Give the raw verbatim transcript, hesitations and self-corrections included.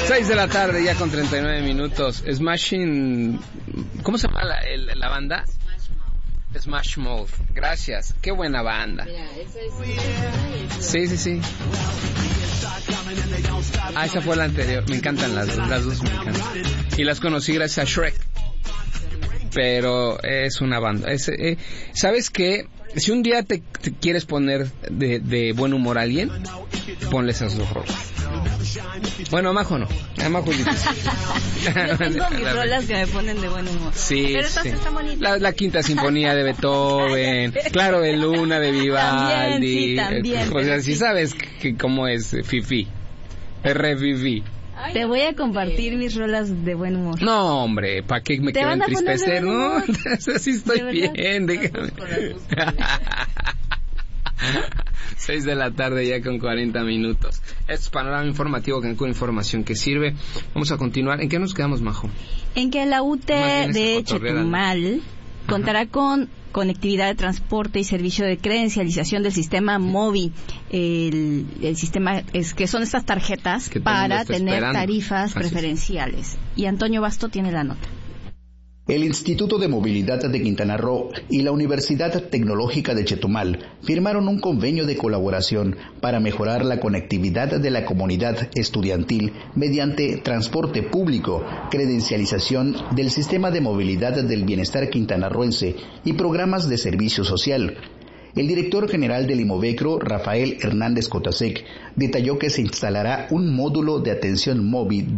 seis de la tarde, ya con treinta y nueve minutos. Smashing... ¿Cómo se llama la, el, la banda? Smash Mouth. Gracias. Qué buena banda. Mira, esa es... Sí, sí, sí. Ah, esa fue la anterior. Me encantan las dos. Las dos me encantan. Y las conocí gracias a Shrek. Pero es una banda. Es, eh, ¿sabes qué? Si un día te, te quieres poner de, de buen humor a alguien, ponle esas dos rolas. Bueno, a Majo no. A Majo es difícil. Yo tengo mis rolas que me ponen de buen humor. Sí, pero estas sí. están bonitas. La, la Quinta Sinfonía de Beethoven, Claro de Luna de Vivaldi. También, sí, también. O sea, si sí sabes que cómo es Fifi. R Fifi. Te voy a compartir mis rolas de buen humor. No, hombre, ¿para qué me quiero entristecer? No, así estoy bien, déjame. seis de la tarde ya con cuarenta minutos. Este es Panorama Informativo, con información que sirve. Vamos a continuar. ¿En qué nos quedamos, Majo? En que la U T de Chetumal contará con conectividad de transporte y servicio de credencialización del sistema MOVI. El, el sistema es que son estas tarjetas para tener esperando. tarifas Así preferenciales. Es. Y Antonio Basto tiene la nota. El Instituto de Movilidad de Quintana Roo y la Universidad Tecnológica de Chetumal firmaron un convenio de colaboración para mejorar la conectividad de la comunidad estudiantil mediante transporte público, credencialización del sistema de movilidad del bienestar quintanarroense y programas de servicio social. El director general del IMOVECRO, Rafael Hernández Cotasec, detalló que se instalará un módulo de atención móvil